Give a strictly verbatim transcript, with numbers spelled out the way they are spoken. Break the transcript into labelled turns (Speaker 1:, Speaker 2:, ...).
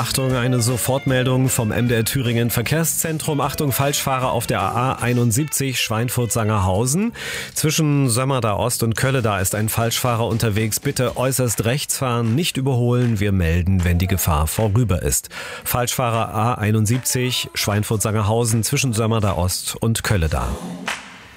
Speaker 1: Achtung, eine Sofortmeldung vom M D R Thüringen Verkehrszentrum. Achtung, Falschfahrer auf der A einundsiebzig Schweinfurt-Sangerhausen. Zwischen Sömmerda Ost und Kölleda ist ein Falschfahrer unterwegs. Bitte äußerst rechts fahren, nicht überholen. Wir melden, wenn die Gefahr vorüber ist. Falschfahrer A einundsiebzig Schweinfurt-Sangerhausen zwischen Sömmerda Ost und Kölleda.